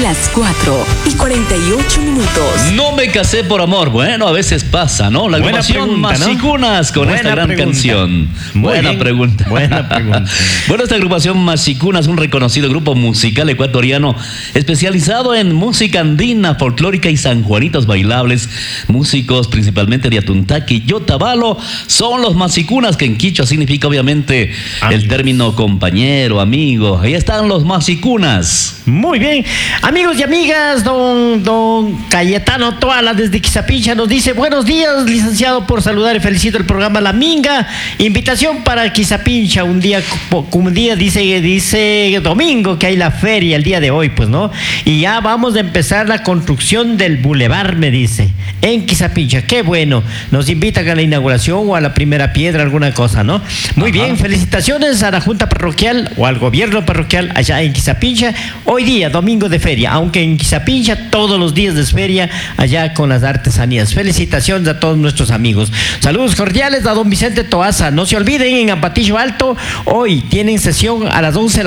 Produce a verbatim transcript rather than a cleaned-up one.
las cuatro y cuarenta y ocho minutos. No me casé por amor. Bueno, a veces pasa, ¿no? La Buena agrupación pregunta, ¿no? Masicunas con Buena esta gran pregunta. canción. Muy Buena bien. pregunta. Buena pregunta. Bueno, esta agrupación Masicunas, un reconocido grupo musical ecuatoriano especializado en música andina, folclórica y sanjuanitos bailables. Músicos principalmente de Atuntaqui y Otavalo son los Masicunas, que en quichua significa obviamente Amigos. el término compañero, amigo. Ahí están los Masicunas. Muy bien. Amigos y amigas, don, don Cayetano Toala desde Quizapincha nos dice: buenos días, licenciado, por saludar y felicito el programa La Minga. Invitación para Quizapincha, un día, como un día dice, dice domingo, que hay la feria el día de hoy, pues, ¿no? Y ya vamos a empezar la construcción del bulevar, me dice, en Quizapincha. Qué bueno. Nos invitan a la inauguración o a la primera piedra, alguna cosa, ¿no? Muy Ajá. bien, felicitaciones a la Junta Parroquial o al gobierno parroquial allá en Quizapincha. Hoy día, domingo de feria, aunque en Quizapincha todos los días es feria allá con las artesanías. Felicitaciones a todos nuestros amigos. Saludos cordiales a don Vicente Toaza. No se olviden, en Ampatillo Alto hoy tienen sesión a las once de la